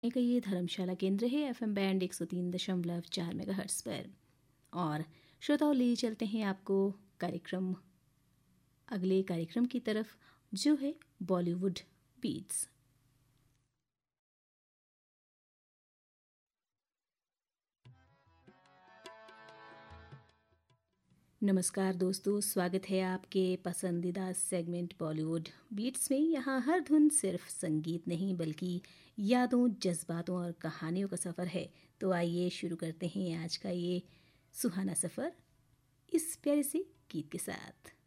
का ये धर्मशाला केंद्र है एफएम बैंड 103.4 मेगाहर्ट्ज़ पर। और श्रोताओं, ले चलते हैं आपको अगले कार्यक्रम की तरफ, जो है बॉलीवुड बीट्स। नमस्कार दोस्तों, स्वागत है आपके पसंदीदा सेगमेंट बॉलीवुड बीट्स में। यहाँ हर धुन सिर्फ संगीत नहीं बल्कि यादों, जज्बातों और कहानियों का सफ़र है। तो आइए शुरू करते हैं आज का ये सुहाना सफ़र इस प्यारे से गीत के साथ।